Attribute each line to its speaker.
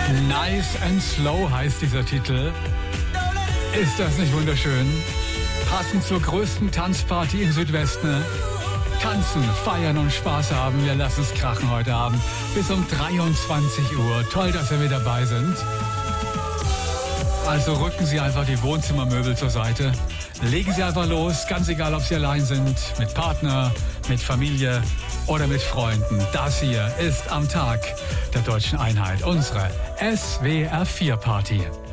Speaker 1: Nice and Slow heißt dieser Titel. Ist das nicht wunderschön? Passend zur größten Tanzparty im Südwesten. Tanzen, feiern und Spaß haben. Wir lassen es krachen heute Abend bis um 23 Uhr. Toll, dass Sie mit dabei sind. Also rücken Sie einfach die Wohnzimmermöbel zur Seite. Legen Sie einfach los, ganz egal, ob Sie allein sind, mit Partner, mit Familie oder mit Freunden. Das hier ist am Tag der Deutschen Einheit unsere SWR 4 Party.